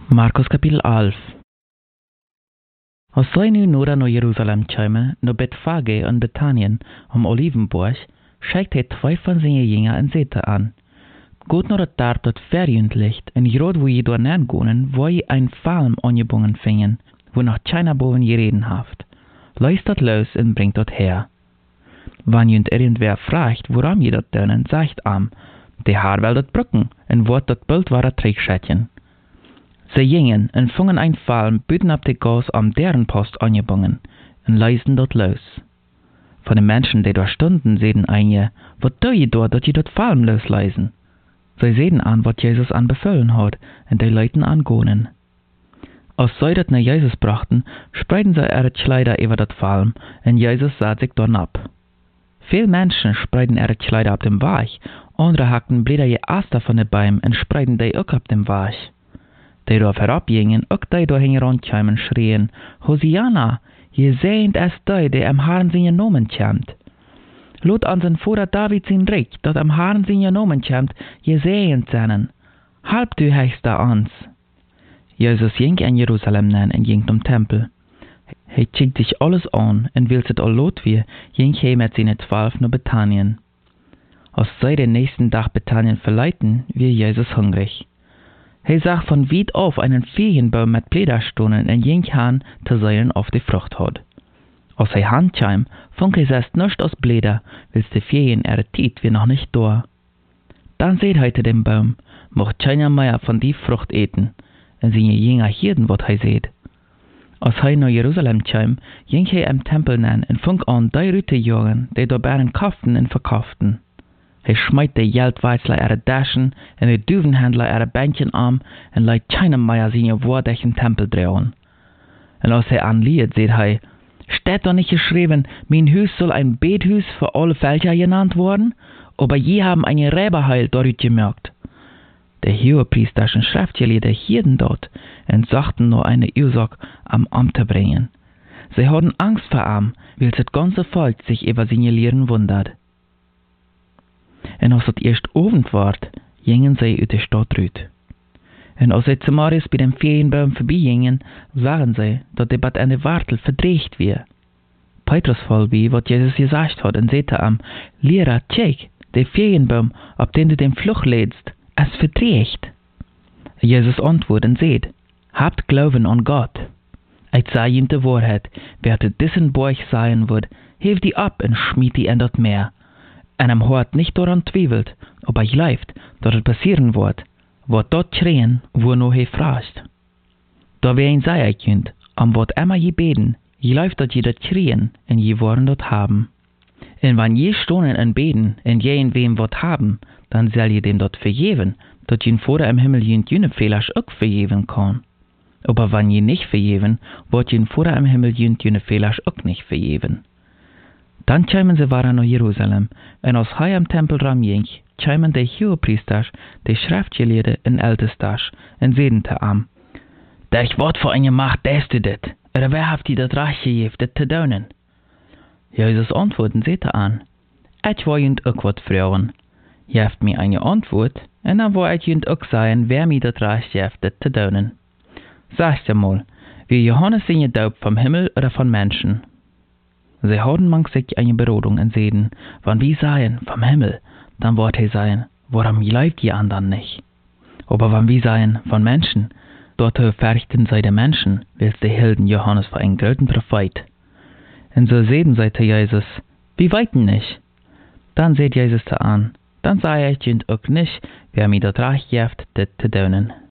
Markus kapitel 11. Als zij nu noorden naar Jeruzalem kwamen, naar Bethfage en Bethanien, Olivenborg, schickt hij 2 van zijn jingen en zette aan. Goed naar het daar tot verjunt ligt, en groot wo je door naangonen, wo je een falm angebogen vingen, wo nog China boven je reden haft. Leist dat los en brengt dat her. Wanneer junt irgendwer vraagt, waarom je dat doen, zegt am, de haar wel dat brukken, en wordt dat bult waar het terugzetten. Ze gingen en vangen een falm buiten op de gas am deren post angebogen, en leisten dat los. Van de mensen die daar stonden, zeiden einige, wat doe je door dat je dat falm losleisen? Zij zeiden aan wat Jezus aan bevolen had, en die leuten aan gonen. Als zij dat naar Jezus brachten, spreiden zij het Kleider over dat falm, en Jezus zat zich daarnap. Veel mensen spreiden het Kleider op dem Weg, andere hakten bledere Aster van de Baum en spreiden die ook op dem Weg. Die daar verab gingen, ook die daar hingen rondkwamen, schrien, Hosianna, je zijnd es die am Herrn zijn genomen komt. Laat aan zijn vader David zijn rijk, dat am Herrn zijn genomen komt, je zijnd zijn. Halb du hechtste ans. Jezus ging in Jeruzalem nein en ging zum Tempel. Hij chickt sich alles aan, en wils het al laat weer, ging hij met zijn 12 naar Bethanien. Als zij den nächsten Tag Bethanien verleiten, wie Jezus hungrig. Hij zag van weit auf einen Feigenbaum mit Plederstonen en ging han te zeilen auf die Frucht had. Als hij handkwam, vond hij zelfs nichts aus Bleder, wils de Ferien Tijd weer noch nicht da. Dann seht hij te dem Baum, mocht keiner mehr von die Frucht eten, en zijn Jünger hielden wat hij seht. Als hij naar Jeruzalem kwam, ging hij am Tempel nein en vond aan die Rüte jagen, die daar baren kauften en verkauften. Hij smijt de Geldweizler ihre Daschen en de Duvenhändler ihre Bänkchen am en leidt keinem mehr zijn woord in Tempel drehen. En als hij aanliet, seht hij, steht doch nicht geschrieben, mein Hus soll ein Bethus für alle Völker genannt worden, aber je haben eine Räberheil dort gemerkt. Der Hohepriesterschen Schriftgelehrte hielten dort und sagten nur eine Ursache am Amt zu bringen. Sie hatten Angst vor ihm, weil das ganze Volk sich über seine Lehren wundert. Und als het erst Abend ward, gingen sie uit de Stadt rüt. Und als sie zu Marius bei dem Ferienbaum vorbeigingen, sahen sie, dass die Bad an der Wartel verdreht wir. Petrus voll wie, was Jesus gesagt hat, und sagte am, Lehrer, check, der Ferienbaum, auf den du den Fluch lädst, es verdreht. Jesus antwortet und sagt, habt Glauben an Gott. Ich sage ihnen die Wahrheit, wer zu diesen Borg sagen wird, hebt die ab und schmied die in das Meer. En am Hort nicht daran zweifelt, aber glaubt, dass es passieren wird, wat dort schreien, wo noch he fragt. Da wer ihn sei könnt, am wat immer je beten, glaubt, dass je dat schreien, en je wollen dort haben. En wann je stonen en beten, en je in wem wat haben, dann soll je dem dort vergeben, dass je Vater im Himmel jene Fehler auch vergeben kann. Aber wann je nicht vergeben, wird je Vater im Himmel jene Fehler auch nicht vergeben. Dann kamen sie waren nach Jerusalem, und als hij am Tempelraum ging, kamen die Hohepriesters, die Schriftgelehrten en Ältesters, und zeiden te am, durch wat voor eine Macht deest u dit? Oder wer haft die dat recht gegeven, dit te doen? Jesus antwoordde zeide aan, ik wil junt ook wat vragen. Je hebt mij eine antwoord, en dan wil ik junt ook zeggen, wer mij dat recht geeft, dit te doen. Zeg je mal, wie Johannes zijn je doop vom Himmel oder von Menschen? Sie hadden manch sich eine Beratung und seiden, wann wir seien vom Himmel, dann wird er sein, warum glaubt die anderen nicht? Aber wann wir seien von Menschen, dort verrichten sie die Menschen, weil sie hielten Johannes für einen großen Prophet. Und so seiden sie zu Jesus, wir weiten nicht. Dann seht Jesus an, dann sei ich auch nicht, wer mir das Recht gibt, das zu tun.